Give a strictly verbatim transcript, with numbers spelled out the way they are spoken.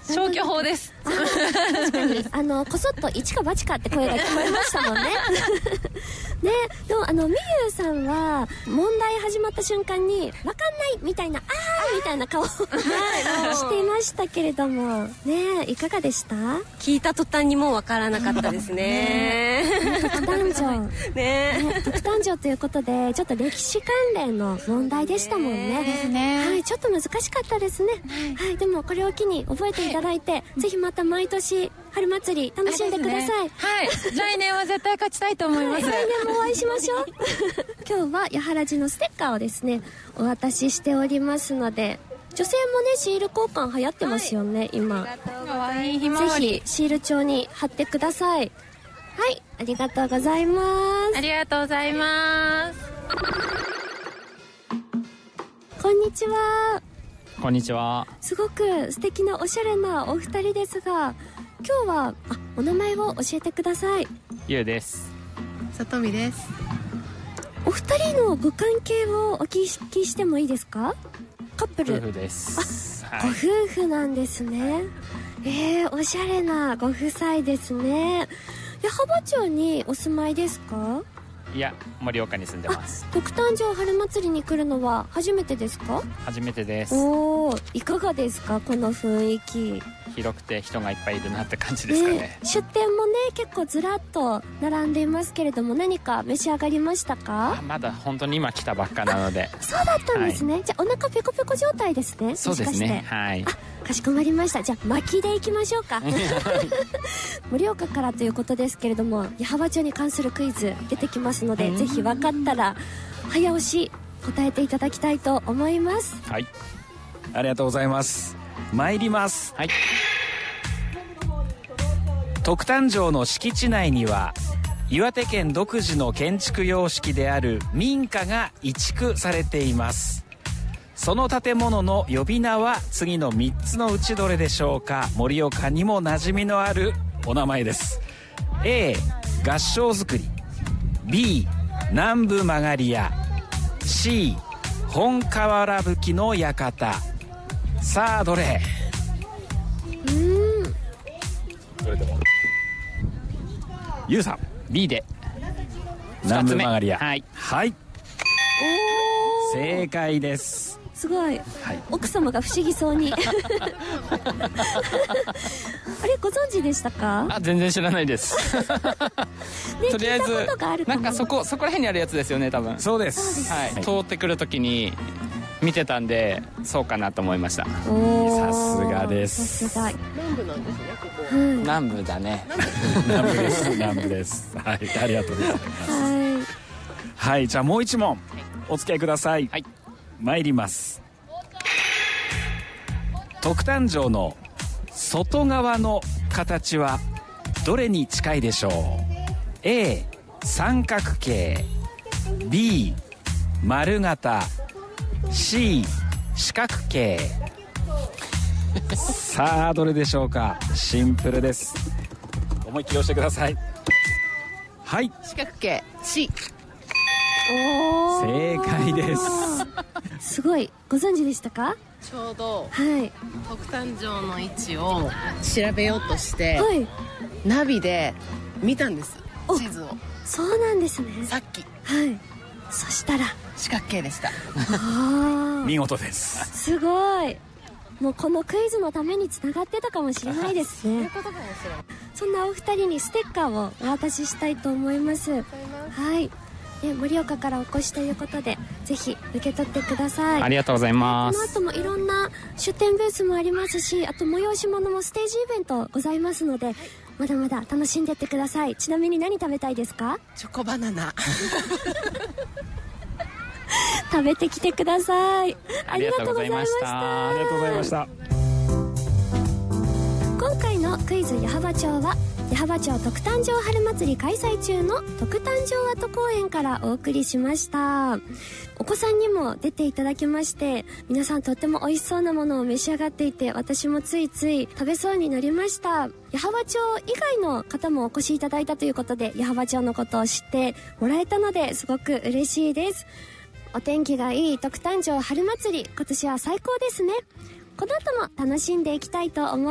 消去法です。 確かにあのこそっと一か八かって声が聞こえましたもんね。ね、でもあのみゆうさんは問題始まった瞬間にわかんないみたいな、あーみたいな顔をしていましたけれどもね、いかがでした？ 聞いた途端にもうわからなかったですね。 特誕生ね、 特誕生ということでちょっと歴史関連の問題でしたもんね。 ですね。 はい、ちょっと難しかったですね。はい、でもこれを機に覚えていただいて、ぜひまた毎年春祭り楽しんでください。 はい、来年は絶対勝ちたいと思います。 来年もお会いしましょう。今日はやはらじのステッカーをですねお渡ししておりますので、女性もねシール交換流行ってますよね、はい、今。 かわいいひまわり。 ぜひシール帳に貼ってください。はい、ありがとうございます。 ありがとうございます。 こんにちは。 こんにちは。 すごく素敵なおしゃれなお二人ですが、今日はあお名前を教えてください。 ゆうです。 さとみです。 お二人のご関係をお聞きしてもいいですか？カップル。 夫婦です。 あ、はい、ご夫婦なんですね。えー、おしゃれなご夫妻ですね。矢巾町にお住まいですか？ いや、盛岡に住んでます。 特誕生春祭りに来るのは初めてですか？ 初めてです。 おー、いかがですかこの雰囲気？ 広くて人がいっぱいいるなって感じですかね。ね、 出店もね結構ずらっと並んでいますけれども、何か召し上がりましたか？ あ、まだ本当に今来たばっかなので。 そうだったんですね、はい、じゃあお腹ペコペコ状態ですね。 そうですね、はい。 あ、かしこまりました。じゃあ巻きでいきましょうか。盛岡からということですけれども、矢巾町に関するクイズ出てきますので、ぜひ分かったら早押し答えていただきたいと思います。 はい、ありがとうございます。参ります。 はい。 特誕生の敷地内には岩手県独自の建築様式である民家が移築されています。その建物の呼び名は次のみっつのうちどれでしょうか？盛岡にも馴染みのあるお名前です。 A 合掌造り、 B 南部曲がり屋、 C 本瓦葺きの館。さあどれ？ うーん、 どれでも。ゆうさん B で南部曲がり屋。 はい、 はい、 おー、 正解です。 すごい、 はい、 奥様が不思議そうに。あれご存知でしたか？ あ、全然知らないです。 ね、 とりあえず聞いたことがあるかも。 なんかそこそこら辺にあるやつですよね、多分。 そうです。 はい、通ってくるときに見てたんで、そうかなと思いました。 おー、 さすがです。 さすが。 南部なんですね、ここ。 うん、 南部だね。 南部です南部です。はい、ありがとうございます。 ははい、じゃあもう一問お付き合いください。 はい、 参ります。特誕生の外側の形はどれに近いでしょう？ A 三角形、 B 丸型、 C 四角形。さあどれでしょうか？シンプルです。思いっきり押してください。はい、 四角形 C。 おー、 正解です。 すごい、ご存知でしたか？ ちょうどはい特誕生の位置を調べようとして、 はい、 ナビで見たんです、 お地図を。 そうなんですね。 さっきはい、そしたら四角形でした。 あ見事です。 すごい、もうこのクイズのためにつながってたかもしれないですね。 ことかもしれない。 そんなお二人にステッカーをお渡ししたいと思います。はい、で盛岡からお越しということで、ぜひ受け取ってください。 ありがとうございまこのす。 後もいろんな出店ブースもありますし、あと催し物もステージイベントございますので、まだまだ楽しんでってください。ちなみに何食べたいですか？ チョコバナナ。 食べてきてください。ありがとうございました。 ありがとうございました。 今回のクイズ矢巾町は、矢巾町特誕生春祭り開催中の特誕生アート公園からお送りしました。お子さんにも出ていただきまして、皆さんとっても美味しそうなものを召し上がっていて、私もついつい食べそうになりました。矢巾町以外の方もお越しいただいたということで、矢巾町のことを知ってもらえたのですごく嬉しいです。お天気がいい特誕生春祭り、今年は最高ですね。この後も楽しんでいきたいと思います。